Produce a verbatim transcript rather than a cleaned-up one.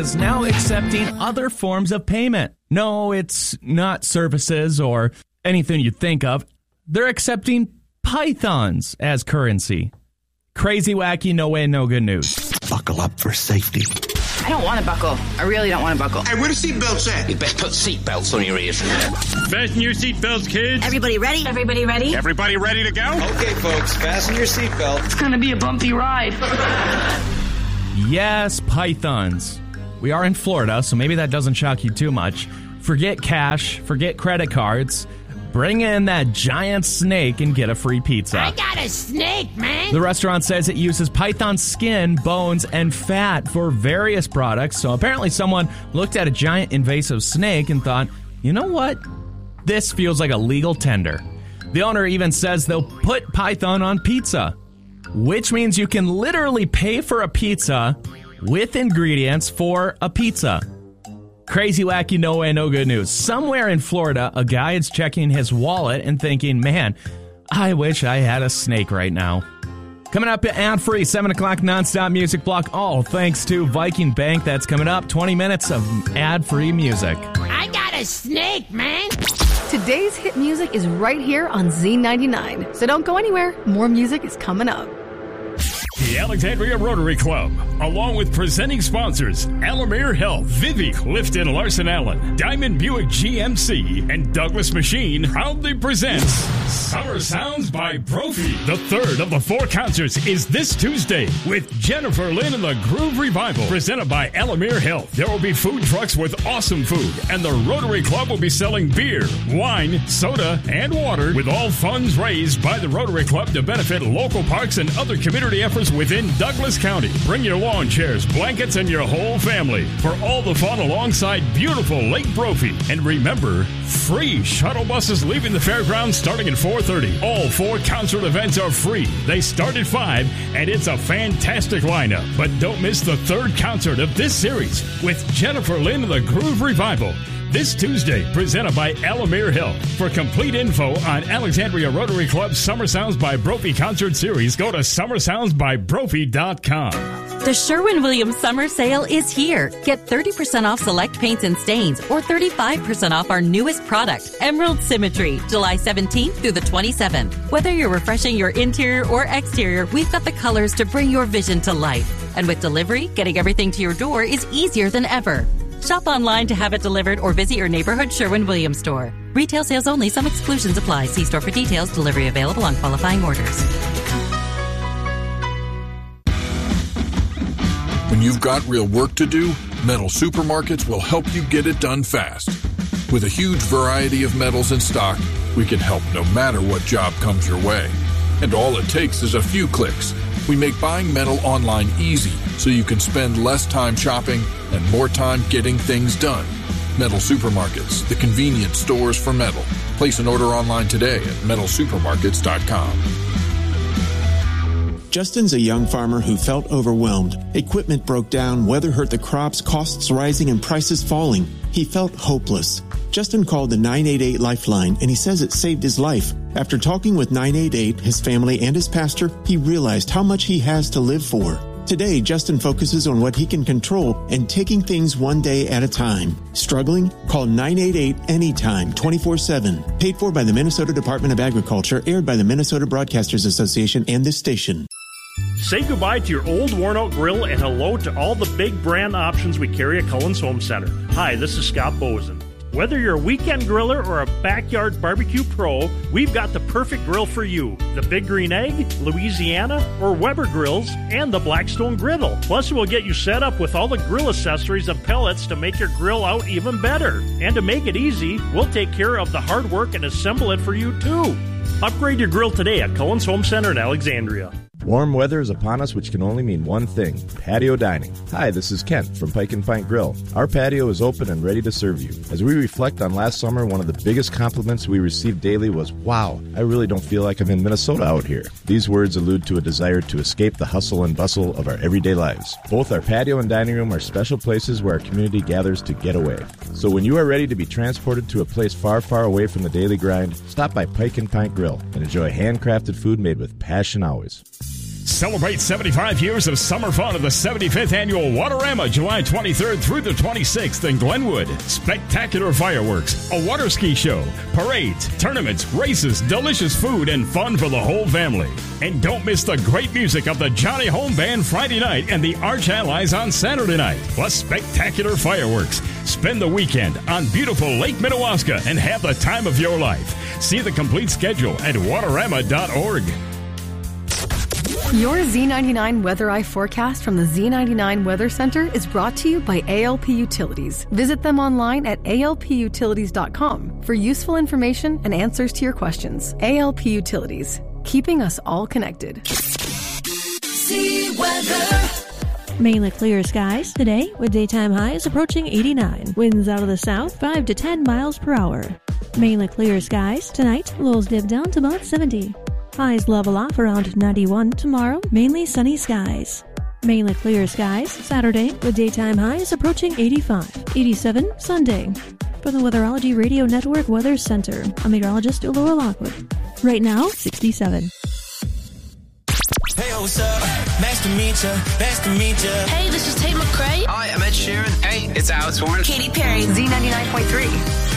is now accepting other forms of payment. No, it's not services or anything you think of. They're accepting pythons as currency. Crazy, wacky, no way, no good news. Buckle up for safety. I don't want to buckle. I really don't want to buckle. Hey, where the seatbelts at? You best put seatbelts on your ears. Fasten your seatbelts, kids. Everybody ready? Everybody ready? Everybody ready to go? Okay, folks, fasten your seatbelt. It's going to be a bumpy ride. Yes, pythons. We are in Florida, so maybe that doesn't shock you too much. Forget cash, forget credit cards. Bring in that giant snake and get a free pizza. I got a snake, man. The restaurant says it uses python skin, bones, and fat for various products. So apparently someone looked at a giant invasive snake and thought, you know what? This feels like a legal tender. The owner even says they'll put python on pizza, which means you can literally pay for a pizza with ingredients for a pizza. Crazy, wacky, no way, no good news. Somewhere in Florida, a guy is checking his wallet and thinking, man, I wish I had a snake right now. Coming up ad-free, seven o'clock nonstop music block, all thanks to Viking Bank. That's coming up, twenty minutes of ad-free music. I got a snake, man. Today's hit music is right here on Z ninety-nine. So don't go anywhere. More music is coming up. The Alexandria Rotary Club, along with presenting sponsors Alamere Health, Vivi, Clifton Larson Allen, Diamond Buick G M C, and Douglas Machine, proudly presents Summer Sounds by Brophy. The third of the four concerts is this Tuesday with Jennifer Lynn and the Groove Revival, presented by Alamere Health. There will be food trucks with awesome food, and the Rotary Club will be selling beer, wine, soda, and water, with all funds raised by the Rotary Club to benefit local parks and other community efforts within Douglas County. Bring your lawn chairs, blankets, and your whole family for all the fun alongside beautiful Lake Brophy. And remember, free shuttle buses leaving the fairgrounds starting at four thirty. All four concert events are free. They start at five, and it's a fantastic lineup. But don't miss the third concert of this series with Jennifer Lynn and the Groove Revival. This Tuesday, presented by Alamere Health. For complete info on Alexandria Rotary Club's Summer Sounds by Brophy concert series, go to summer sounds by brophy dot com. The Sherwin-Williams Summer Sale is here. Get thirty percent off select paints and stains or thirty-five percent off our newest product, Emerald Symmetry, July seventeenth through the twenty-seventh. Whether you're refreshing your interior or exterior, we've got the colors to bring your vision to life. And with delivery, getting everything to your door is easier than ever. Shop online to have it delivered or visit your neighborhood Sherwin-Williams store. Retail sales only. Some exclusions apply. See store for details. Delivery available on qualifying orders. When you've got real work to do, Metal Supermarkets will help you get it done fast. With a huge variety of metals in stock, we can help no matter what job comes your way. And all it takes is a few clicks. We make buying metal online easy so you can spend less time shopping and more time getting things done. Metal Supermarkets, the convenience stores for metal. Place an order online today at metal supermarkets dot com. Justin's a young farmer who felt overwhelmed. Equipment broke down, weather hurt the crops, costs rising, and prices falling. He felt hopeless. Justin called the nine eight eight Lifeline, and he says it saved his life. After talking with nine eight eight, his family, and his pastor, he realized how much he has to live for. Today, Justin focuses on what he can control and taking things one day at a time. Struggling? Call nine eight eight anytime, twenty-four seven. Paid for by the Minnesota Department of Agriculture, aired by the Minnesota Broadcasters Association and this station. Say goodbye to your old worn-out grill and hello to all the big brand options we carry at Cullen's Home Center. Hi, this is Scott Bozen. Whether you're a weekend griller or a backyard barbecue pro, we've got the perfect grill for you. The Big Green Egg, Louisiana, or Weber grills, and the Blackstone Griddle. Plus, we'll get you set up with all the grill accessories and pellets to make your grill out even better. And to make it easy, we'll take care of the hard work and assemble it for you, too. Upgrade your grill today at Cullen's Home Center in Alexandria. Warm weather is upon us, which can only mean one thing, patio dining. Hi, this is Kent from Pike and Pint Grill. Our patio is open and ready to serve you. As we reflect on last summer, one of the biggest compliments we received daily was, wow, I really don't feel like I'm in Minnesota out here. These words allude to a desire to escape the hustle and bustle of our everyday lives. Both our patio and dining room are special places where our community gathers to get away. So when you are ready to be transported to a place far, far away from the daily grind, stop by Pike and Pint Grill and enjoy handcrafted food made with passion always. Celebrate seventy-five years of summer fun at the seventy-fifth Annual Waterama, July twenty-third through the twenty-sixth in Glenwood. Spectacular fireworks, a water ski show, parades, tournaments, races, delicious food, and fun for the whole family. And don't miss the great music of the Johnny Home Band Friday night and the Arch Allies on Saturday night, plus spectacular fireworks. Spend the weekend on beautiful Lake Minnewaska and have the time of your life. See the complete schedule at waterama dot org. Your Z ninety-nine Weather Eye forecast from the Z ninety-nine Weather Center is brought to you by A L P Utilities. Visit them online at A L P utilities dot com for useful information and answers to your questions. A L P Utilities, keeping us all connected. Z Weather. Mainly clear skies today with daytime highs approaching eighty-nine. Winds out of the south five to ten miles per hour. Mainly clear skies tonight. Lows dip down to about seventy. Highs level off around ninety-one tomorrow. Mainly sunny skies. Mainly clear skies Saturday with daytime highs approaching eighty-five. eighty-seven Sunday. For the Weatherology Radio Network Weather Center, I'm meteorologist Laura Lockwood. Right now, sixty-seven. Hey, what's up? Nice to meet ya. Nice to meet ya. Hey, this is Tate McRae. Hi, I'm Ed Sheeran. Hey, it's Alex Warren. Katy Perry. Z ninety-nine point three.